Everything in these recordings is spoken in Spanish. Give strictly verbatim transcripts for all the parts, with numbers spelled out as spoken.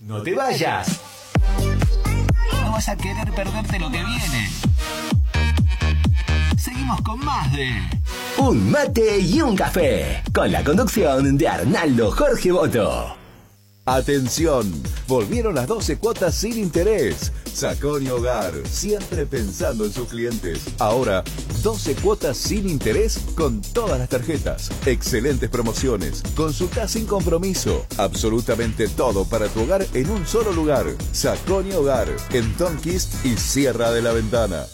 No te vayas. No vas a querer perderte lo que viene. Seguimos con más de Un mate y un café, con la conducción de Arnaldo Jorge Boto. Atención, volvieron las doce cuotas sin interés. Saconi Hogar, siempre pensando en sus clientes. Ahora, doce cuotas sin interés con todas las tarjetas. Excelentes promociones, consulta sin compromiso. Absolutamente todo para tu hogar en un solo lugar. Saconi Hogar, en Tonquist y Sierra de la Ventana.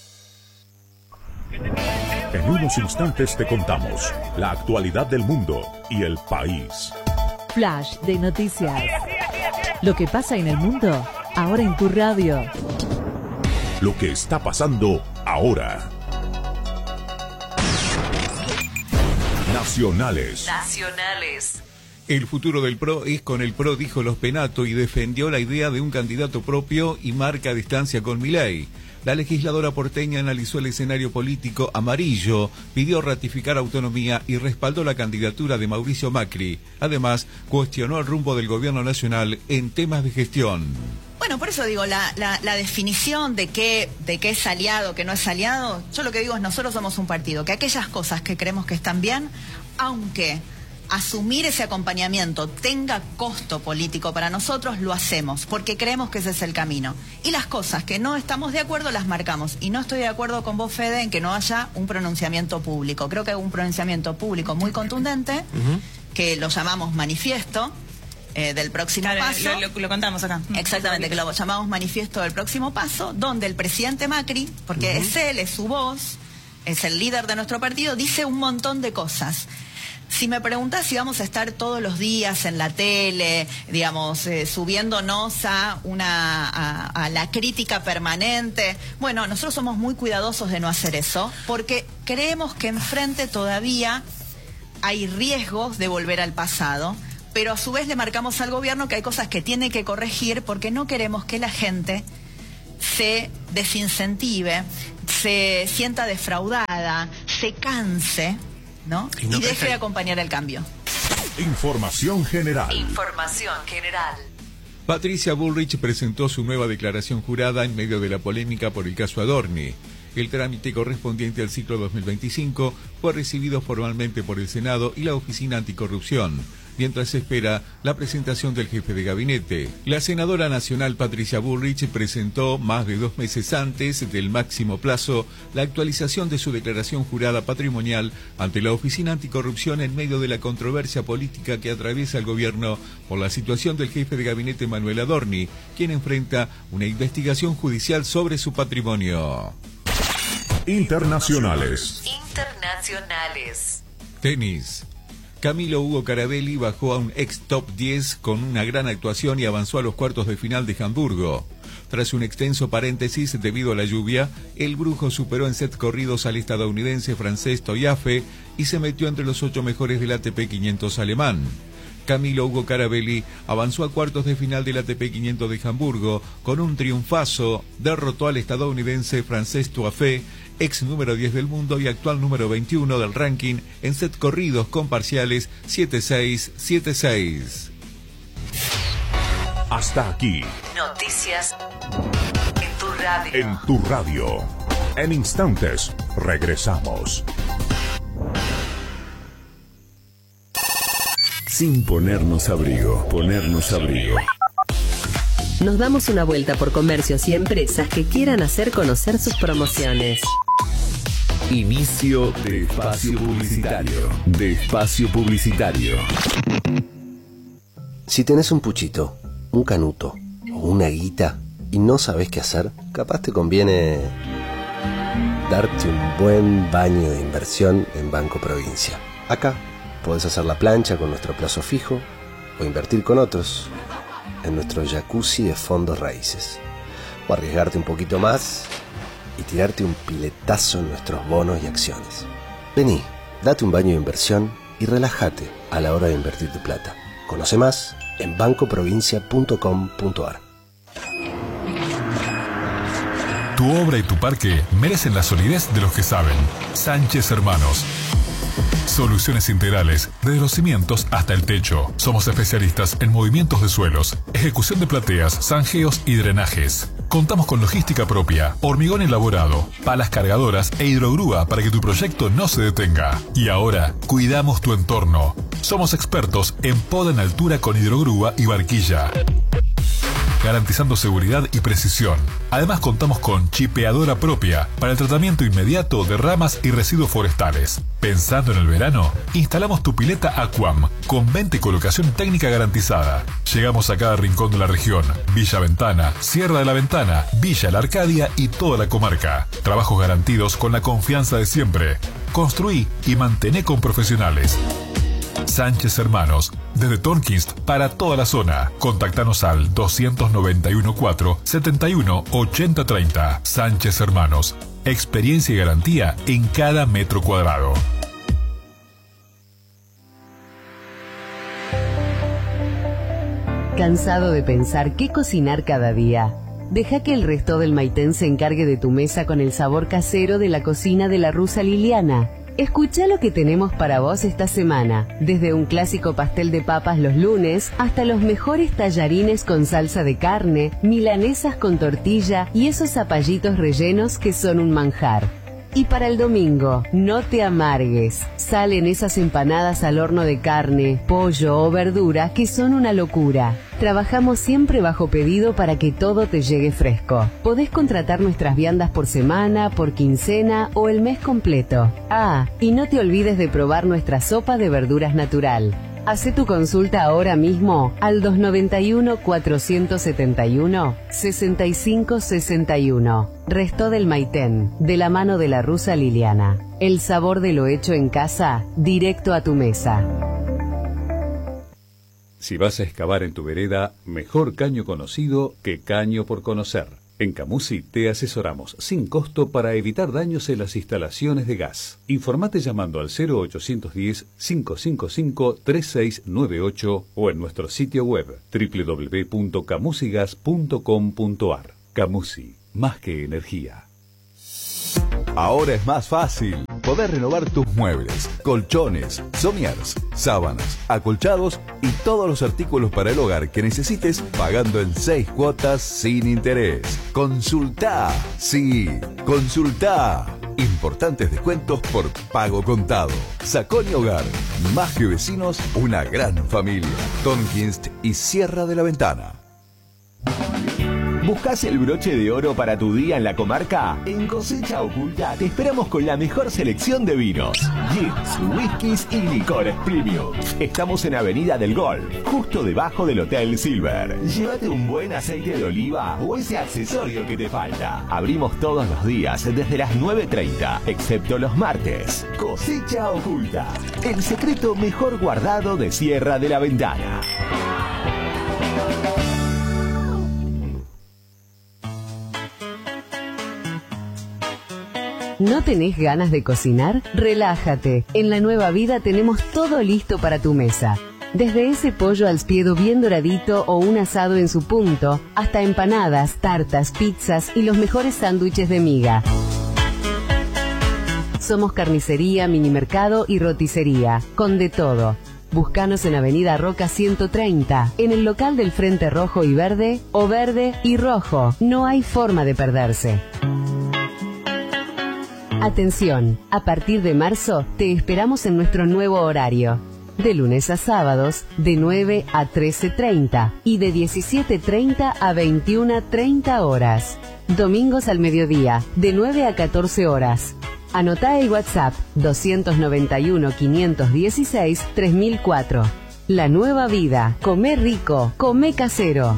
En unos instantes te contamos la actualidad del mundo y el país. Flash de noticias. Lo que pasa en el mundo, ahora en tu radio. Lo que está pasando ahora. Nacionales. Nacionales. El futuro del P R O es con el P R O, dijo Los Penato, y defendió la idea de un candidato propio y marca distancia con Milei. La legisladora porteña analizó el escenario político amarillo, pidió ratificar autonomía y respaldó la candidatura de Mauricio Macri. Además, cuestionó el rumbo del gobierno nacional en temas de gestión. Bueno, por eso digo, la, la, la definición de qué, de qué es aliado, qué no es aliado, yo lo que digo es nosotros somos un partido, que aquellas cosas que creemos que están bien, aunque asumir ese acompañamiento tenga costo político para nosotros, lo hacemos, porque creemos que ese es el camino. Y las cosas que no estamos de acuerdo las marcamos. Y no estoy de acuerdo con vos, Fede, en que no haya un pronunciamiento público. Creo que hay un pronunciamiento público muy contundente, uh-huh. que lo llamamos manifiesto eh, del próximo claro, paso. Lo, lo, lo contamos acá. Exactamente, que lo llamamos manifiesto del próximo paso, donde el presidente Macri, porque uh-huh. es él, es su voz, es el líder de nuestro partido, dice un montón de cosas. Si me preguntás si vamos a estar todos los días en la tele, digamos, eh, subiéndonos a, una, a, a la crítica permanente, bueno, nosotros somos muy cuidadosos de no hacer eso, porque creemos que enfrente todavía hay riesgos de volver al pasado, pero a su vez le marcamos al gobierno que hay cosas que tiene que corregir, porque no queremos que la gente se desincentive, se sienta defraudada, se canse, ¿no? Y, no y deje de acompañar el cambio. Información general. Información general. Patricia Bullrich presentó su nueva declaración jurada en medio de la polémica por el caso Adorni. El trámite correspondiente al ciclo dos mil veinticinco fue recibido formalmente por el Senado y la Oficina Anticorrupción, mientras se espera la presentación del jefe de gabinete. La senadora nacional Patricia Bullrich presentó, más de dos meses antes del máximo plazo, la actualización de su declaración jurada patrimonial ante la Oficina Anticorrupción en medio de la controversia política que atraviesa el gobierno por la situación del jefe de gabinete Manuel Adorni, quien enfrenta una investigación judicial sobre su patrimonio. Internacionales. Internacionales. Tenis. Camilo Hugo Carabelli bajó a un ex top diez con una gran actuación y avanzó a los cuartos de final de Hamburgo. Tras un extenso paréntesis debido a la lluvia, el brujo superó en set corridos al estadounidense francés Toyafe y se metió entre los ocho mejores del A T P quinientos alemán. Camilo Hugo Carabelli avanzó a cuartos de final del A T P quinientos de Hamburgo con un triunfazo, derrotó al estadounidense Francés Toyafe, ex número diez del mundo y actual número veintiuno del ranking, en set corridos con parciales siete seis, siete seis. Hasta aquí. Noticias en tu radio. En tu radio. En instantes, regresamos. Sin ponernos abrigo, ponernos abrigo. Nos damos una vuelta por comercios y empresas que quieran hacer conocer sus promociones. Inicio de espacio publicitario. De espacio publicitario. Si tenés un puchito, un canuto o una guita y no sabés qué hacer, capaz te conviene darte un buen baño de inversión en Banco Provincia. Acá podés hacer la plancha con nuestro plazo fijo o invertir con otros en nuestro jacuzzi de fondos raíces. O arriesgarte un poquito más y tirarte un piletazo en nuestros bonos y acciones. Vení, date un baño de inversión y relájate a la hora de invertir tu plata. Conoce más en banco provincia punto com punto a r. Tu obra y tu parque merecen la solidez de los que saben. Sánchez Hermanos. Soluciones integrales, desde los cimientos hasta el techo. Somos especialistas en movimientos de suelos, ejecución de plateas, zanjeos y drenajes. Contamos con logística propia, hormigón elaborado, palas cargadoras e hidrogrúa para que tu proyecto no se detenga. Y ahora, cuidamos tu entorno. Somos expertos en poda en altura con hidrogrúa y barquilla, garantizando seguridad y precisión. Además contamos con chipeadora propia para el tratamiento inmediato de ramas y residuos forestales. Pensando en el verano, instalamos tu pileta Aquam con venta y colocación técnica garantizada. Llegamos a cada rincón de la región: Villa Ventana, Sierra de la Ventana, Villa La Arcadia y toda la comarca. Trabajos garantidos con la confianza de siempre. Construí y mantené con profesionales. Sánchez Hermanos, desde Tonkins para toda la zona. Contactanos al dos nueve uno cuatro, siete uno ocho cero tres cero. Sánchez Hermanos, experiencia y garantía en cada metro cuadrado. ¿Cansado de pensar qué cocinar cada día? Deja que el resto del Maitén se encargue de tu mesa con el sabor casero de la cocina de la rusa Liliana. Escucha lo que tenemos para vos esta semana, desde un clásico pastel de papas los lunes hasta los mejores tallarines con salsa de carne, milanesas con tortilla y esos zapallitos rellenos que son un manjar. Y para el domingo, no te amargues. Salen esas empanadas al horno de carne, pollo o verdura que son una locura. Trabajamos siempre bajo pedido para que todo te llegue fresco. Podés contratar nuestras viandas por semana, por quincena o el mes completo. Ah, y no te olvides de probar nuestra sopa de verduras natural. Hacé tu consulta ahora mismo al dos nueve uno, cuatro siete uno, seis cinco seis uno. Resto del Maitén, de la mano de la rusa Liliana. El sabor de lo hecho en casa, directo a tu mesa. Si vas a excavar en tu vereda, mejor caño conocido que caño por conocer. En Camusi te asesoramos sin costo para evitar daños en las instalaciones de gas. Informate llamando al cero ochocientos diez, cinco cinco cinco, tres seis nueve ocho o en nuestro sitio web doble u doble u doble u punto camusigas punto com punto ar. Camusi, más que energía. Ahora es más fácil poder renovar tus muebles, colchones, somiers, sábanas, acolchados y todos los artículos para el hogar que necesites pagando en seis cuotas sin interés. Consultá, sí, consultá. Importantes descuentos por pago contado. Saconi Hogar, más que vecinos, una gran familia. Tonkins y Sierra de la Ventana. ¿Buscas el broche de oro para tu día en la comarca? En Cosecha Oculta te esperamos con la mejor selección de vinos, gins, whiskies y licores premium. Estamos en Avenida del Golf, justo debajo del Hotel Silver. Llévate un buen aceite de oliva o ese accesorio que te falta. Abrimos todos los días desde las nueve treinta, excepto los martes. Cosecha Oculta, el secreto mejor guardado de Sierra de la Ventana. ¿No tenés ganas de cocinar? Relájate. En La Nueva Vida tenemos todo listo para tu mesa. Desde ese pollo al spiedo bien doradito o un asado en su punto, hasta empanadas, tartas, pizzas y los mejores sándwiches de miga. Somos carnicería, minimercado y roticería, con de todo. Búscanos en Avenida Roca ciento treinta, en el local del Frente Rojo y Verde, o Verde y Rojo. No hay forma de perderse. Atención, a partir de marzo te esperamos en nuestro nuevo horario. De lunes a sábados, de nueve a trece treinta y de diecisiete treinta a veintiuna treinta horas. Domingos al mediodía, de nueve a catorce horas. Anotá el WhatsApp dos nueve uno, cinco uno seis, tres mil cuatro. La Nueva Vida. Comé rico, comé casero.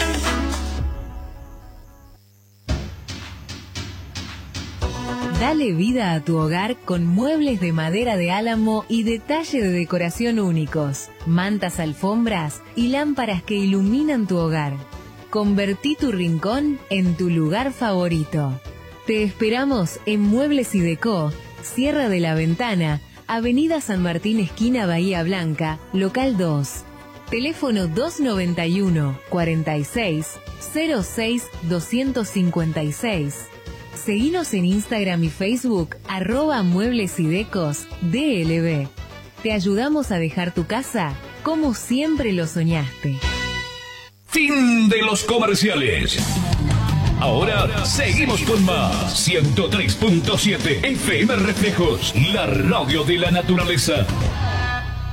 Dale vida a tu hogar con muebles de madera de álamo y detalle de decoración únicos, mantas, alfombras y lámparas que iluminan tu hogar. Convertí tu rincón en tu lugar favorito. Te esperamos en Muebles y Decó, Sierra de la Ventana, Avenida San Martín, esquina Bahía Blanca, local dos. Teléfono dos nueve uno, cuarenta y seis, cero seis, doscientos cincuenta y seis. Seguinos en Instagram y Facebook, arroba Muebles y Decos D L B. Te ayudamos a dejar tu casa como siempre lo soñaste. Fin de los comerciales. Ahora seguimos con más. ciento tres punto siete F M Reflejos, la radio de la naturaleza.